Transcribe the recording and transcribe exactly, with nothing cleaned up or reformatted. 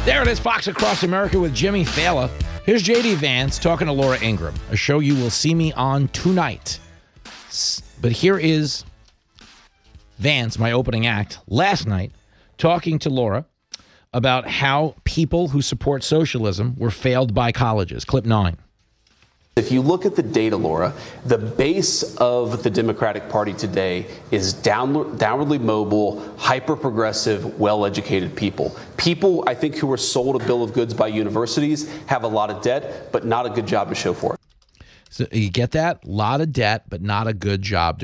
There it is, Fox Across America with Jimmy Fallon. Here's J D Vance talking to Laura Ingraham, a show you will see me on tonight. But here is Vance, my opening act, last night, talking to Laura about how people who support socialism were failed by colleges. Clip nine. If you look at the data, Laura, the base of the Democratic Party today is down, downwardly mobile, hyper-progressive, well-educated people. People, I think, who are sold a bill of goods by universities, have a lot of debt, but not a good job to show for it. So you get that? A lot of debt, but not a good job to